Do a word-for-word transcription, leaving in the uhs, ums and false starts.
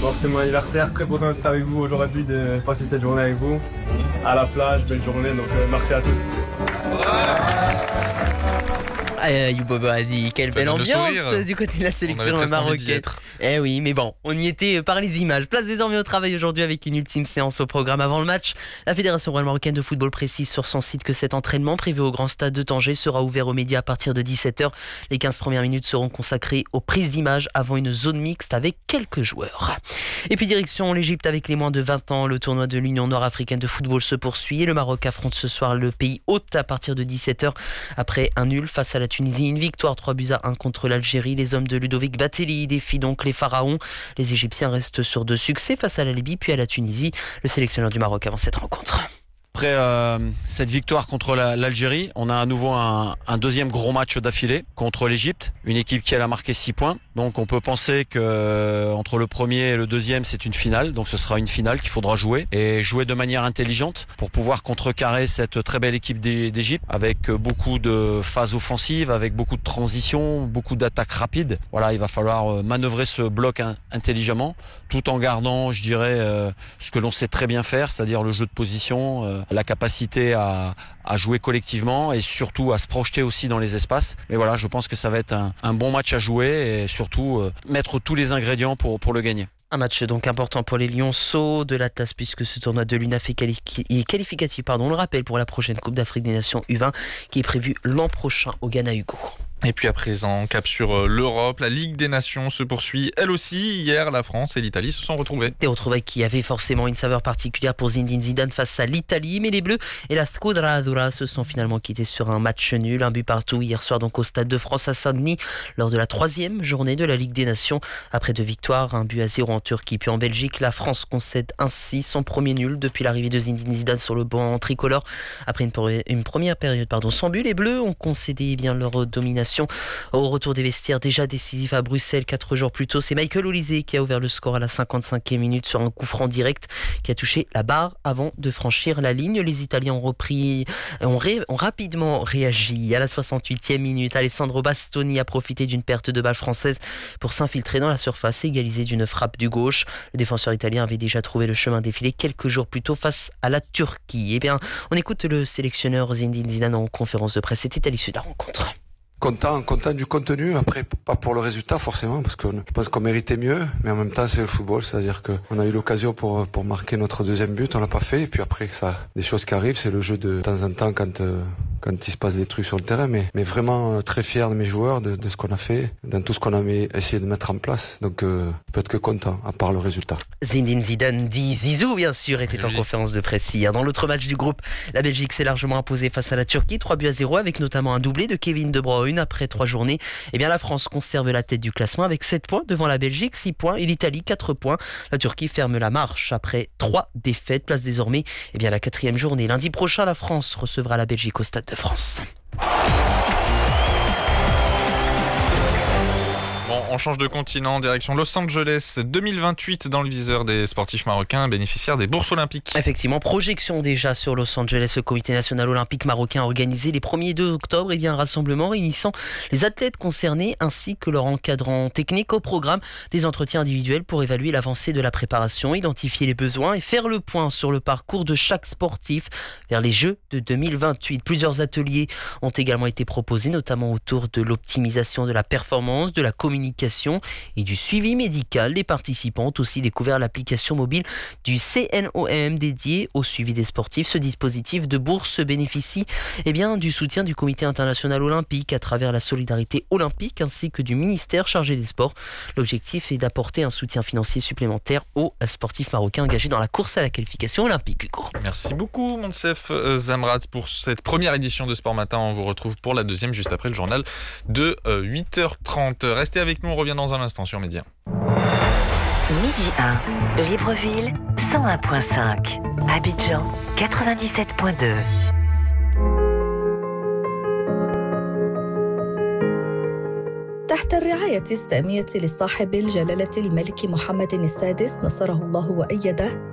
Bon, c'est mon anniversaire, très content d'être avec vous aujourd'hui, de passer cette journée avec vous. À la plage, belle journée, donc euh, merci à tous. Ah, Youbobo a dit quelle Ça belle donne le ambiance sourire. du côté de la sélection On avait presque envie d'y marocaine. être. Eh oui, mais bon, on y était par les images. Place désormais au travail aujourd'hui avec une ultime séance au programme avant le match. La Fédération royale marocaine de football précise sur son site que cet entraînement prévu au Grand Stade de Tanger sera ouvert aux médias à partir de dix-sept heures. Les quinze premières minutes seront consacrées aux prises d'images avant une zone mixte avec quelques joueurs. Et puis direction l'Égypte avec les moins de vingt ans. Le tournoi de l'Union nord-africaine de football se poursuit et le Maroc affronte ce soir le pays hôte à partir de dix-sept heures. Après un nul face à la Tunisie, une victoire trois buts à un contre l'Algérie. Les hommes de Ludovic Batelli défient donc les Pharaons. Les Égyptiens restent sur deux succès face à la Libye puis à la Tunisie. Le sélectionneur du Maroc avant cette rencontre. Après euh, cette victoire contre la, l'Algérie, on a à nouveau un, un deuxième gros match d'affilée contre l'Égypte, une équipe qui elle a marqué six points. Donc on peut penser que euh, entre le premier et le deuxième, c'est une finale. Donc ce sera une finale qu'il faudra jouer et jouer de manière intelligente pour pouvoir contrecarrer cette très belle équipe d'Égypte avec beaucoup de phases offensives, avec beaucoup de transitions, beaucoup d'attaques rapides. Voilà, il va falloir manœuvrer ce bloc in- intelligemment, tout en gardant, je dirais, euh, ce que l'on sait très bien faire, c'est-à-dire le jeu de position. Euh, la capacité à, à jouer collectivement et surtout à se projeter aussi dans les espaces. Mais voilà, je pense que ça va être un, un bon match à jouer et surtout euh, mettre tous les ingrédients pour, pour le gagner. Un match donc important pour les Lionceaux de l'Atlas puisque ce tournoi de l'U N A F est, qualifi- est qualificatif, pardon, on le rappelle, pour la prochaine Coupe d'Afrique des Nations U vingt qui est prévue l'an prochain au Ghana Hugo. Et puis à présent, cap sur l'Europe, la Ligue des Nations se poursuit elle aussi. Hier, la France et l'Italie se sont retrouvés. Des retrouvailles qui avaient forcément une saveur particulière pour Zinedine Zidane face à l'Italie, mais les Bleus et la Squadra Azzurra se sont finalement quittés sur un match nul, un but partout hier soir donc au Stade de France à Saint-Denis lors de la troisième journée de la Ligue des Nations. Après deux victoires, un but à zéro en Turquie puis en Belgique, la France concède ainsi son premier nul depuis l'arrivée de Zinedine Zidane sur le banc tricolore. Après une, une première période pardon, sans but, les Bleus ont concédé eh bien leur domination. Au retour des vestiaires déjà décisif à Bruxelles quatre jours plus tôt, c'est Michael Olise qui a ouvert le score à la cinquante-cinquième minute sur un coup franc direct qui a touché la barre avant de franchir la ligne. Les Italiens ont repris, ont, ré, ont rapidement réagi à la soixante-huitième minute. Alessandro Bastoni a profité d'une perte de balle française pour s'infiltrer dans la surface et égaliser d'une frappe du gauche. Le défenseur italien avait déjà trouvé le chemin défilé quelques jours plus tôt face à la Turquie. Eh bien, on écoute le sélectionneur Zinedine Zidane en conférence de presse. C'était à l'issue de la rencontre. Content, content du contenu, après pas pour le résultat forcément, parce que je pense qu'on méritait mieux, mais en même temps c'est le football, c'est-à-dire qu'on a eu l'occasion pour pour marquer notre deuxième but, on l'a pas fait, et puis après ça, des choses qui arrivent, c'est le jeu de, de temps en temps quand euh, quand il se passe des trucs sur le terrain, mais mais vraiment euh, très fier de mes joueurs, de, de ce qu'on a fait, dans tout ce qu'on a mis, essayé de mettre en place, donc euh, peut être que content, à part le résultat. Zinedine Zidane dit Zizou bien sûr était oui. en conférence de presse hier. Dans l'autre match du groupe, la Belgique s'est largement imposée face à la Turquie, trois buts à zéro avec notamment un doublé de Kevin De Bruyne. Après trois journées, eh bien la France conserve la tête du classement avec sept points devant la Belgique, six points et l'Italie, quatre points. La Turquie ferme la marche après trois défaites. Place désormais eh bien, la quatrième journée. Lundi prochain, la France recevra la Belgique au Stade de France. Bon, on change de continent, direction Los Angeles, deux mille vingt-huit dans le viseur des sportifs marocains bénéficiaires des bourses olympiques. Effectivement, projection déjà sur Los Angeles. Le comité national olympique marocain a organisé les premier et deux octobre eh bien, un rassemblement réunissant les athlètes concernés ainsi que leur encadrant technique. Au programme des entretiens individuels pour évaluer l'avancée de la préparation, identifier les besoins et faire le point sur le parcours de chaque sportif vers les Jeux de deux mille vingt-huit. Plusieurs ateliers ont également été proposés, notamment autour de l'optimisation de la performance, de la communication et du suivi médical. Les participants ont aussi découvert l'application mobile du C N O M dédiée au suivi des sportifs. Ce dispositif de bourse bénéficie eh bien, du soutien du Comité international olympique à travers la solidarité olympique ainsi que du ministère chargé des sports. L'objectif est d'apporter un soutien financier supplémentaire aux sportifs marocains engagés dans la course à la qualification olympique. Hugo. Merci beaucoup Monsef Zamrat pour cette première édition de Sport Matin. On vous retrouve pour la deuxième juste après le journal de huit heures trente. Restez avec nous, on revient dans un instant sur Média. Midi un, Libreville, cent un virgule cinq. Abidjan, quatre-vingt-dix-sept virgule deux. تحت الرعاية السامية لصاحب الجلالة الملك محمد السادس نصره الله وأيده،